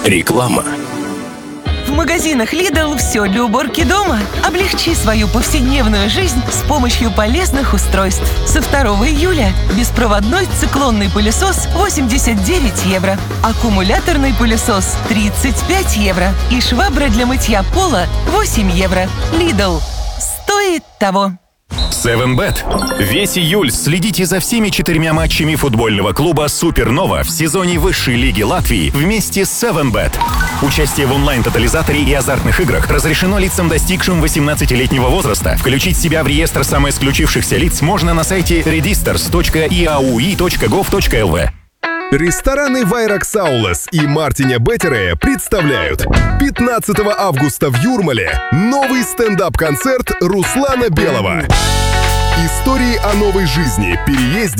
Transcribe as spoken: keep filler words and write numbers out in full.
Реклама. В магазинах Lidl все для уборки дома. Облегчи свою повседневную жизнь с помощью полезных устройств. Со второго июля беспроводной циклонный пылесос восемьдесят девять евро, аккумуляторный пылесос тридцать пять евро и швабра для мытья пола восемь евро. Lidl. Стоит того. севен бет. Весь июль следите за всеми четырьмя матчами футбольного клуба «Супернова» в сезоне высшей лиги Латвии вместе с севен бет. Участие в онлайн-тотализаторе и азартных играх разрешено лицам, достигшим восемнадцатилетнего возраста. Включить себя в реестр самоисключившихся лиц можно на сайте редистерс точка и а у и точка гов точка эл ви. Рестораны Вайракс Аулас и Мартиня Беттере представляют пятнадцатого августа в Юрмале новый стендап-концерт Руслана Белого. Истории о новой жизни, переезде